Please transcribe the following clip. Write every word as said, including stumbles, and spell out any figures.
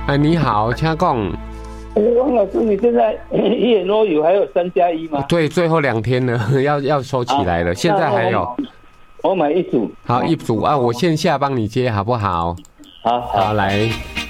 哎，你好，请讲。 哎，汪老师，你现在一眼若有还有三加一吗？ 对，最后两天了，要要收起来了，啊、现在还有。 我买一组。 好，一组啊，我线下帮你接好不好？ 好，好， 好来。